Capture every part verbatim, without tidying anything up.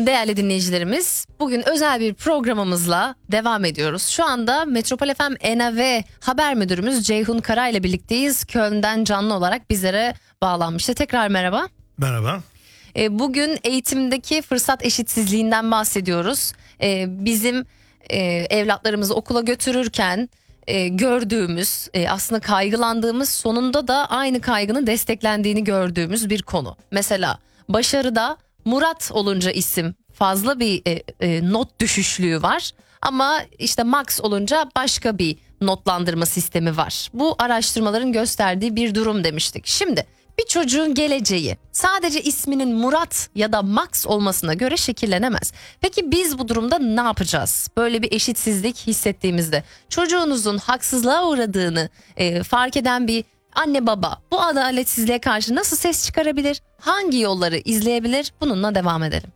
Değerli dinleyicilerimiz, bugün özel bir programımızla devam ediyoruz. Şu anda Metropol F M N A V haber müdürümüz Ceyhun Kara ile birlikteyiz. Köln'den canlı olarak bizlere bağlanmıştı. Tekrar merhaba. Merhaba. Bugün eğitimdeki fırsat eşitsizliğinden bahsediyoruz. Bizim evlatlarımızı okula götürürken gördüğümüz, aslında kaygılandığımız, sonunda da aynı kaygının desteklendiğini gördüğümüz bir konu. Mesela başarıda Murat olunca isim fazla bir e, e, not düşüşlüğü var ama işte Max olunca başka bir notlandırma sistemi var. Bu araştırmaların gösterdiği bir durum demiştik. Şimdi bir çocuğun geleceği sadece isminin Murat ya da Max olmasına göre şekillenemez. Peki biz bu durumda ne yapacağız? Böyle bir eşitsizlik hissettiğimizde çocuğunuzun haksızlığa uğradığını e, fark eden bir anne baba bu adaletsizliğe karşı nasıl ses çıkarabilir? Hangi yolları izleyebilir? Bununla devam edelim.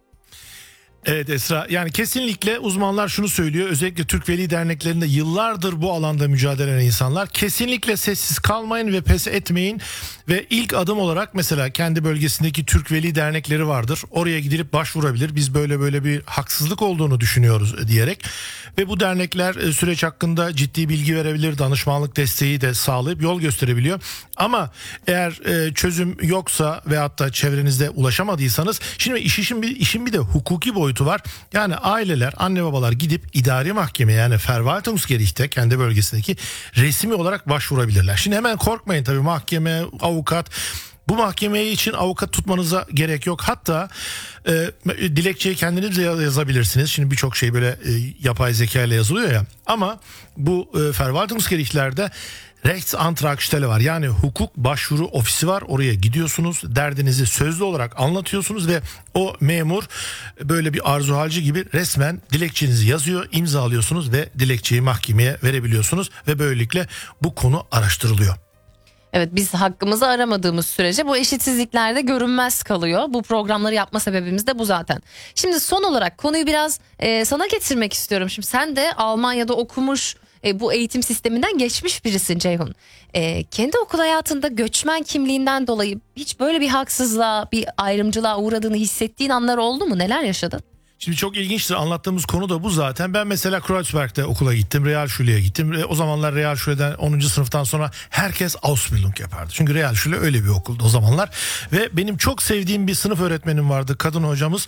Evet Esra, yani kesinlikle uzmanlar şunu söylüyor, özellikle Türk Veli Derneklerinde yıllardır bu alanda mücadele eden insanlar, kesinlikle sessiz kalmayın ve pes etmeyin ve ilk adım olarak mesela kendi bölgesindeki Türk Veli Dernekleri vardır, oraya gidilip başvurabilir, biz böyle böyle bir haksızlık olduğunu düşünüyoruz diyerek ve bu dernekler süreç hakkında ciddi bilgi verebilir, danışmanlık desteği de sağlayıp yol gösterebiliyor. Ama eğer çözüm yoksa ve hatta çevrenizde ulaşamadıysanız, şimdi işin bir, işin bir de hukuki boyutu var. Yani aileler, anne babalar gidip idari mahkeme, yani Verwaltungsgericht'te kendi bölgesindeki resmi olarak başvurabilirler. Şimdi hemen korkmayın tabii, mahkeme, avukat. Bu mahkemeye için avukat tutmanıza gerek yok. Hatta e, dilekçeyi kendiniz de yazabilirsiniz. Şimdi birçok şey böyle e, yapay zeka ile yazılıyor ya. Ama bu e, Verwaltungsgericht'lerde Rechtsantragstelle var. Yani hukuk başvuru ofisi var. Oraya gidiyorsunuz, derdinizi sözlü olarak anlatıyorsunuz ve o memur böyle bir arzu halci gibi resmen dilekçenizi yazıyor, imzalıyorsunuz ve dilekçeyi mahkemeye verebiliyorsunuz ve böylelikle bu konu araştırılıyor. Evet, biz hakkımızı aramadığımız sürece bu eşitsizliklerde görünmez kalıyor. Bu programları yapma sebebimiz de bu zaten. Şimdi son olarak konuyu biraz e, sana getirmek istiyorum. Şimdi sen de Almanya'da okumuş, e, bu eğitim sisteminden geçmiş birisin Ceyhun. E, kendi okul hayatında göçmen kimliğinden dolayı hiç böyle bir haksızlığa, bir ayrımcılığa uğradığını hissettiğin anlar oldu mu? Neler yaşadın? Şimdi çok ilginçtir, anlattığımız konu da bu zaten. Ben mesela Kreuzberg'de okula gittim, Realschule'ye gittim. O zamanlar Realschule'den onuncu sınıftan sonra herkes Ausbildung yapardı. Çünkü Realschule öyle bir okuldu o zamanlar. Ve benim çok sevdiğim bir sınıf öğretmenim vardı, kadın hocamız.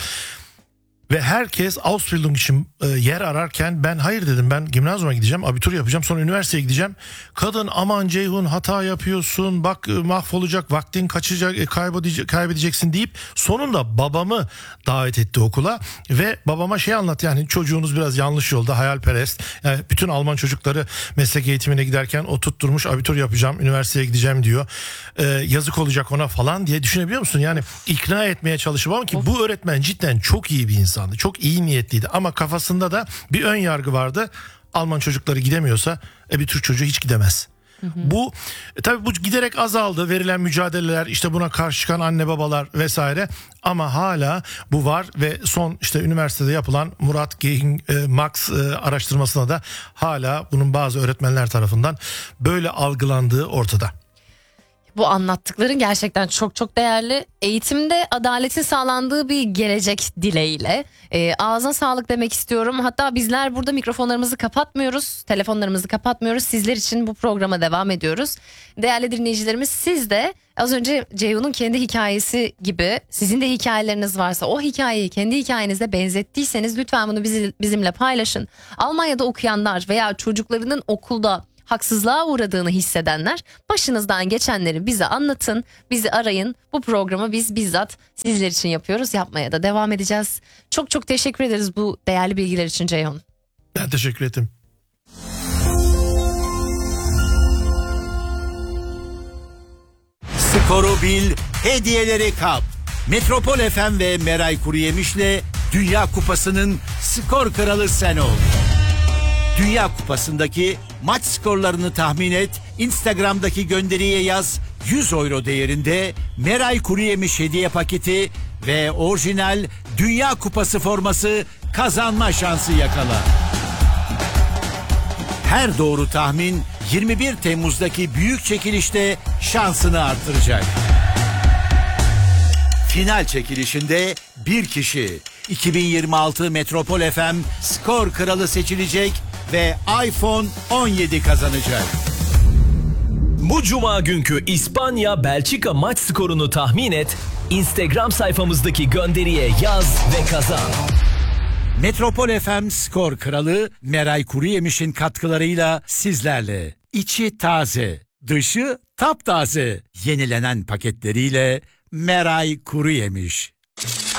Ve herkes Ausbildung için e, yer ararken ben hayır dedim, ben gimnazyuma gideceğim, abitur yapacağım, sonra üniversiteye gideceğim. Kadın aman Ceyhun hata yapıyorsun, bak e, mahvolacak, vaktin kaçacak, e, kaybedecek, kaybedeceksin deyip sonunda babamı davet etti okula ve babama şey anlattı, yani çocuğunuz biraz yanlış yolda, hayalperest. Yani bütün Alman çocukları meslek eğitimine giderken o tutturmuş abitur yapacağım, üniversiteye gideceğim diyor. E, yazık olacak ona falan diye düşünebiliyor musun? Yani ikna etmeye çalışıp, ama ki bu öğretmen cidden çok iyi bir insan. Çok iyi niyetliydi ama kafasında da bir ön yargı vardı. Alman çocukları gidemiyorsa e, bir Türk çocuğu hiç gidemez. Hı hı. Bu e, tabii bu giderek azaldı. Verilen mücadeleler, işte buna karşı çıkan anne babalar vesaire, ama hala bu var ve son işte üniversitede yapılan Murat gegen e, Max e, araştırmasına da hala bunun bazı öğretmenler tarafından böyle algılandığı ortada. Bu anlattıkların gerçekten çok çok değerli. Eğitimde adaletin sağlandığı bir gelecek dileğiyle e, ağzına sağlık demek istiyorum. Hatta bizler burada mikrofonlarımızı kapatmıyoruz, telefonlarımızı kapatmıyoruz. Sizler için bu programa devam ediyoruz. Değerli dinleyicilerimiz, siz de az önce Ceyhun'un kendi hikayesi gibi sizin de hikayeleriniz varsa, o hikayeyi kendi hikayenize benzettiyseniz lütfen bunu bizi, bizimle paylaşın. Almanya'da okuyanlar veya çocuklarının okulda haksızlığa uğradığını hissedenler, başınızdan geçenleri bize anlatın, bizi arayın. Bu programı biz bizzat sizler için yapıyoruz, yapmaya da devam edeceğiz. Çok çok teşekkür ederiz bu değerli bilgiler için Ceyhun. Ben teşekkür ederim. Skoru bil, hediyeleri kap. Metropol F M ve Meray Kuruyemiş'le Dünya Kupası'nın skor kralı sen ol. Dünya Kupası'ndaki maç skorlarını tahmin et, Instagram'daki gönderiye yaz, yüz euro değerinde Meray Kuruyemiş hediye paketi ve orijinal Dünya Kupası forması kazanma şansı yakala. Her doğru tahmin yirmi bir Temmuz'daki büyük çekilişte şansını artıracak. Final çekilişinde bir kişi iki bin yirmi altı Metropol F M skor kralı seçilecek ve iPhone on yedi kazanacak. Bu cuma günkü İspanya-Belçika maç skorunu tahmin et, Instagram sayfamızdaki gönderiye yaz ve kazan. Metropol F M skor kralı Meray Kuruyemiş'in katkılarıyla sizlerle. İçi taze, dışı taptaze. Yenilenen paketleriyle Meray Kuruyemiş.